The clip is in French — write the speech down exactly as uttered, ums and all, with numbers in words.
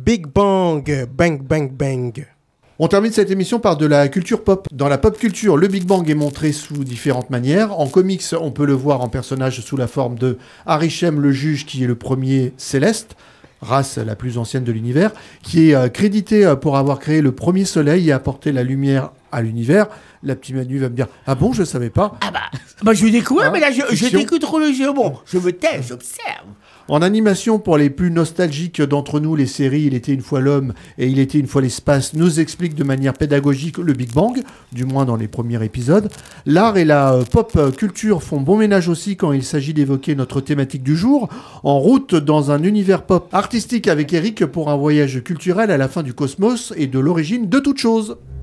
Big Bang, bang, bang, bang. On termine cette émission par de la culture pop. Dans la pop culture, le Big Bang est montré sous différentes manières. En comics, on peut le voir en personnage sous la forme de Arishem le juge, qui est le premier Céleste, race la plus ancienne de l'univers, qui est euh, crédité euh, pour avoir créé le premier soleil et apporté la lumière à l'univers. La petite Manu va me dire « Ah bon, je savais pas ?» Ah bah, bah je découvre, Hein, mais là, je, je fiction. t'écoute trop le jeu. Bon, je me tais, j'observe. En animation, pour les plus nostalgiques d'entre nous, les séries Il était une fois l'homme et Il était une fois l'espace nous expliquent de manière pédagogique le Big Bang, du moins dans les premiers épisodes. L'art et la euh, pop culture font bon ménage aussi quand il s'agit d'évoquer notre thématique du jour. En route dans un univers pop artistique avec Eric pour un voyage culturel à la fin du cosmos et de l'origine de toute chose.